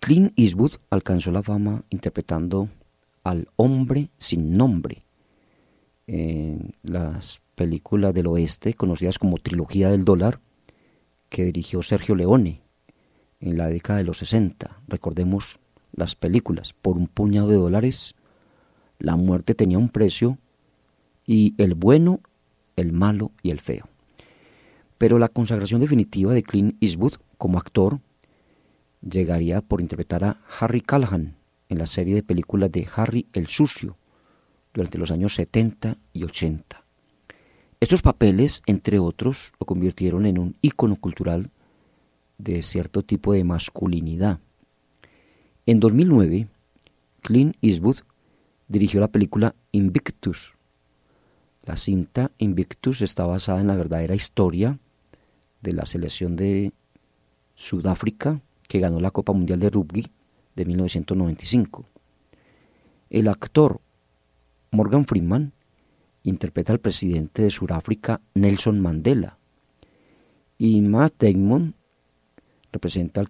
Clint Eastwood alcanzó la fama interpretando al hombre sin nombre en las películas del oeste conocidas como Trilogía del Dólar, que dirigió Sergio Leone en la década de los 60. Recordemos las películas: Por un puñado de dólares, La muerte tenía un precio y El bueno, el malo y el feo. Pero la consagración definitiva de Clint Eastwood como actor llegaría por interpretar a Harry Callahan en la serie de películas de Harry el Sucio durante los años 70 y 80. Estos papeles, entre otros, lo convirtieron en un ícono cultural de cierto tipo de masculinidad. En 2009, Clint Eastwood dirigió la película Invictus. La cinta Invictus está basada en la verdadera historia de la selección de Sudáfrica que ganó la Copa Mundial de Rugby de 1995. El actor Morgan Freeman interpreta al presidente de Sudáfrica, Nelson Mandela, y Matt Damon representa al